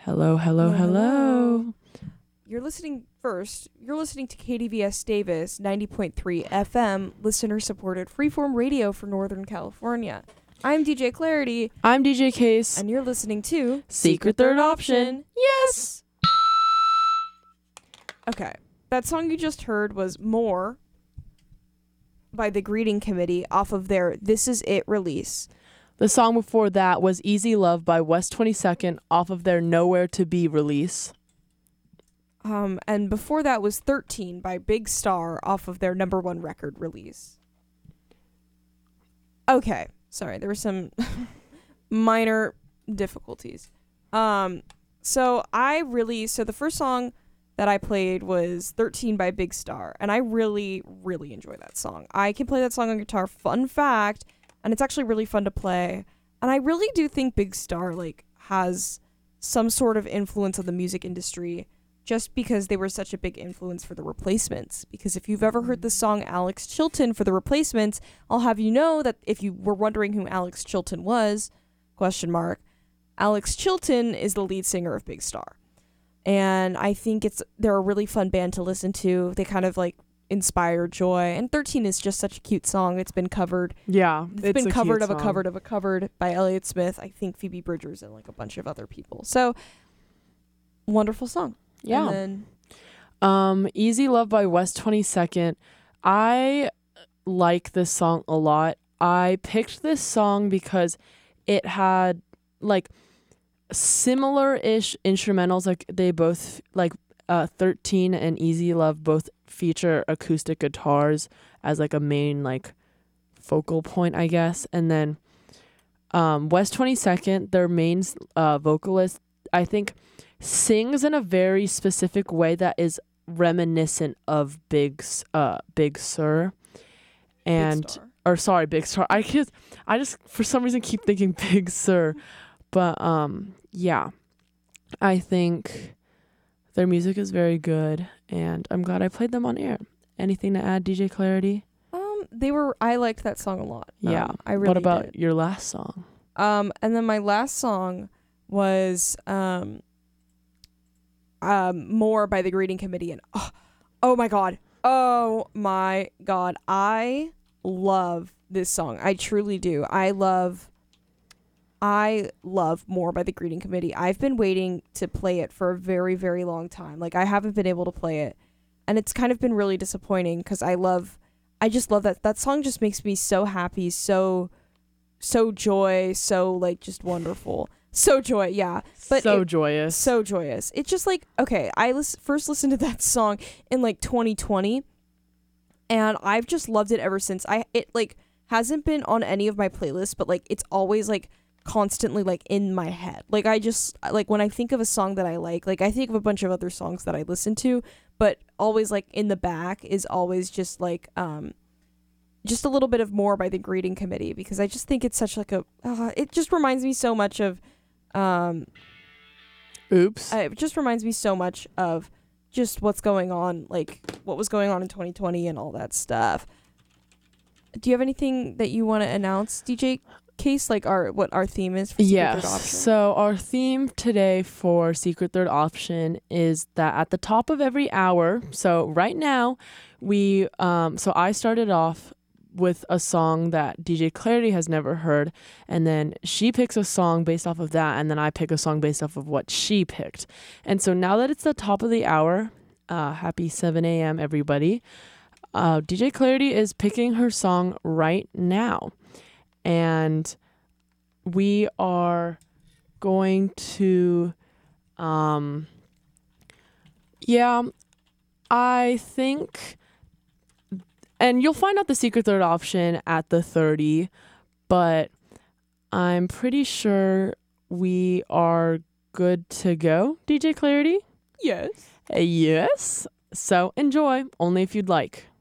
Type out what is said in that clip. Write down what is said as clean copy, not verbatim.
Hello, hello, hello. You're listening to KDVS Davis 90.3 FM, listener-supported freeform radio for Northern California. I'm DJ Clarity. I'm DJ Case. And you're listening to Secret Third Option. Yes! Okay. That song you just heard was More by the Greeting Committee off of their This Is It release. The song before that was Easy Love by West 22nd off of their Nowhere to Be release. And before that was 13 by Big Star off of their -- record release. Okay. Sorry, there were some minor difficulties. So the first song that I played was 13 by Big Star, and I really, really enjoy that song. I can play that song on guitar, fun fact, and it's actually really fun to play. And I really do think Big Star has some sort of influence on the music industry just because they were such a big influence for the Replacements. Because if you've ever heard the song Alex Chilton for the Replacements, I'll have you know that if you were wondering who Alex Chilton was, Alex Chilton is the lead singer of Big Star. And I think they're a really fun band to listen to. They kind of inspire joy. And 13 is just such a cute song. It's been covered. Yeah, it's been covered of a covered of a covered by Elliott Smith, I think Phoebe Bridgers, and a bunch of other people. So wonderful song. Yeah. And then Easy Love by West 22nd. I like this song a lot. I picked this song because it had similar-ish instrumentals. They both 13 and Easy Love both feature acoustic guitars as a main focal point, I guess. And then West 22nd, their main vocalist, I think, sings in a very specific way that is reminiscent of Big Sur. And Big Star. I just for some reason keep thinking Big Sur. But yeah, I think their music is very good, and I'm glad I played them on air. Anything to add, DJ Clarity? I liked that song a lot. Yeah. I really What about did. your last song? And then my last song was More by the Greeting Committee, and oh my god, I love this song. I truly do. I love More by the Greeting Committee. I've been waiting to play it for a very, very long time. I haven't been able to play it, and it's kind of been really disappointing because I just love that song. Just makes me so happy, so joy, so just wonderful. So joy, yeah. But Joyous. So joyous. It's just okay, I first listened to that song in 2020, and I've just loved it ever since. It hasn't been on any of my playlists, but it's always constantly in my head. I just when I think of a song that I like I think of a bunch of other songs that I listen to, but always in the back is always just just a little bit of More by the Greeting Committee, because I just think it's such it just reminds me so much of Oops. It just reminds me so much of just what's going on, what was going on in 2020 and all that stuff. Do you have anything that you want to announce, DJ Case, what our theme is for Secret Third Option? So our theme today for Secret Third Option is that at the top of every hour, so right now, we I started off with a song that DJ Clarity has never heard, and then she picks a song based off of that, and then I pick a song based off of what she picked. And so now that it's the top of the hour, happy 7 a.m. everybody, DJ Clarity is picking her song right now. And we are going to, I think, and you'll find out the Secret Third Option at the 30, but I'm pretty sure we are good to go, DJ Clarity? Yes. Yes. So enjoy, only if you'd like.